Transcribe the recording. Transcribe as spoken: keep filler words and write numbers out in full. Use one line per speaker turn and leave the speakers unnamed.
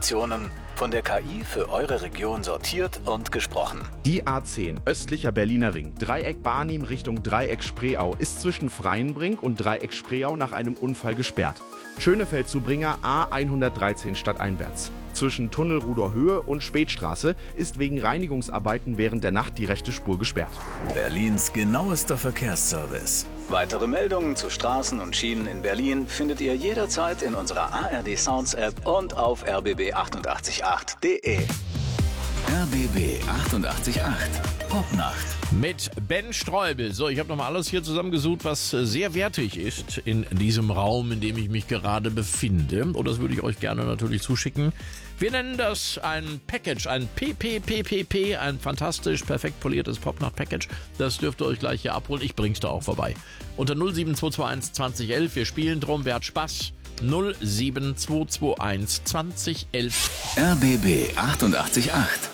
Informationen von der K I für eure Region sortiert und gesprochen.
Die A zehn, östlicher Berliner Ring, Dreieck Barnim Richtung Dreieck Spreeau, ist zwischen Freienbrink und Dreieck Spreeau nach einem Unfall gesperrt. Schönefeld-Zubringer A hundertdreizehn stadteinwärts. Zwischen Tunnel Rudolhöhe und Spätstraße ist wegen Reinigungsarbeiten während der Nacht die rechte Spur gesperrt.
Berlins genauester Verkehrsservice. Weitere Meldungen zu Straßen und Schienen in Berlin findet ihr jederzeit in unserer A R D Sounds App und auf r b b achtundachtzig acht punkt d e. R B B achtundachtzig Komma acht Popnacht.
Mit Ben Streubel. So, ich habe nochmal alles hier zusammengesucht, was sehr wertig ist in diesem Raum, in dem ich mich gerade befinde. Und das würde ich euch gerne natürlich zuschicken. Wir nennen das ein Package, ein P P P P P, ein fantastisch, perfekt poliertes Popnacht-Package. Das dürft ihr euch gleich hier abholen. Ich bring's da auch vorbei. Unter null sieben zwei zwei eins zwanzig elf. Wir spielen drum. Wer hat Spaß? null sieben zwei zwei eins zwanzig elf.
R B B achtundachtzig Komma acht.